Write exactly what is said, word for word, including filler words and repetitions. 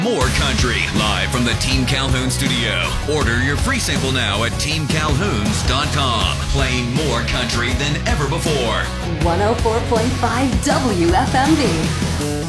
More country, live from the Team Calhoun studio. Order your free sample now at team calhouns dot com. Playing more country than ever before. one oh four point five W F M B.